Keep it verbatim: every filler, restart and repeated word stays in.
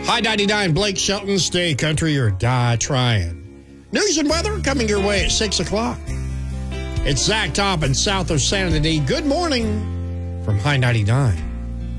High ninety-nine, Blake Shelton, stay country or die trying. News and weather coming your way at six o'clock. It's Zach Top in south of Sanity. Good morning from High ninety-nine.